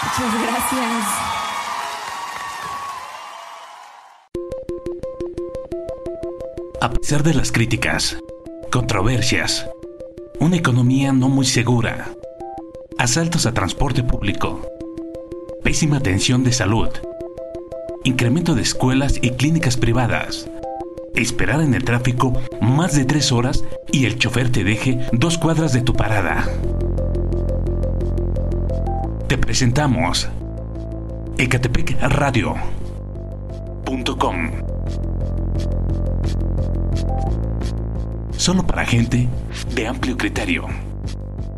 Muchas gracias. A pesar de las críticas, controversias, una economía no muy segura, asaltos a transporte público, pésima atención de salud, incremento de escuelas y clínicas privadas, esperar en el tráfico más de 3 horas y el chofer te deje 2 cuadras de tu parada. Te presentamos ecatepecradio.com. Solo para gente de amplio criterio.